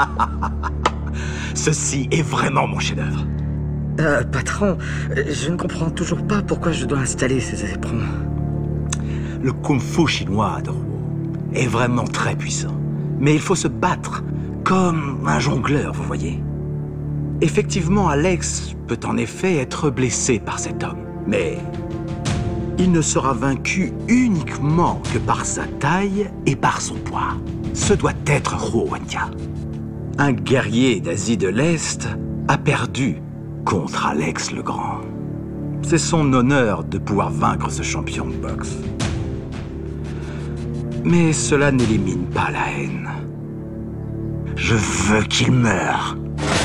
Ceci est vraiment mon chef-d'œuvre. Patron, je ne comprends toujours pas pourquoi je dois installer ces éperons. Le kung-fu chinois de Ruo est vraiment très puissant. Mais il faut se battre comme un jongleur, vous voyez. Effectivement, Alex peut en effet être blessé par cet homme. Mais il ne sera vaincu uniquement que par sa taille et par son poids. Ce doit être Ruo Wenjia. Un guerrier d'Asie de l'Est a perdu contre Alex le Grand. C'est son honneur de pouvoir vaincre ce champion de boxe. Mais cela n'élimine pas la haine. Je veux qu'il meure.